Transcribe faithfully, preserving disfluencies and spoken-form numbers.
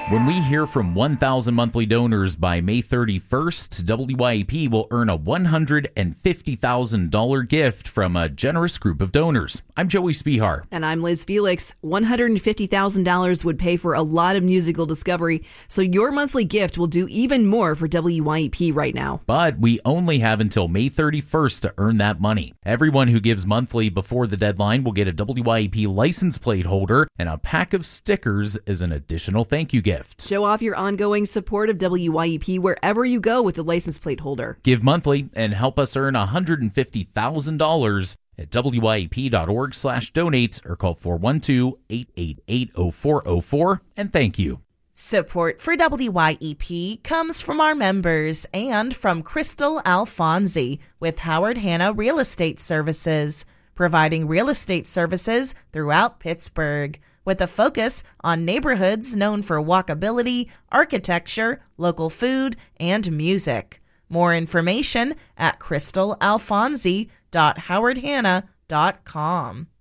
When we hear from one thousand monthly donors by May thirty-first, W Y E P will earn a one hundred fifty thousand dollars gift from a generous group of donors. I'm Joey Spihar. And I'm Liz Felix. one hundred fifty thousand dollars would pay for a lot of musical discovery, so your monthly gift will do even more for W Y E P right now. But we only have until May thirty-first to earn that money. Everyone who gives monthly before the deadline will get a W Y E P license plate holder and a pack of stickers as an additional thank you gift. Show off your ongoing support of W Y E P wherever you go with the license plate holder. Give monthly and help us earn one hundred fifty thousand dollars at W Y E P dot org slash donate or call four one two, eight eight eight, zero four zero four and thank you. Support for W Y E P comes from our members and from Crystal Alfonsi with Howard Hanna Real Estate Services, providing real estate services throughout Pittsburgh, with a focus on neighborhoods known for walkability, architecture, local food, and music. More information at crystal alfonsi dot howard hanna dot com.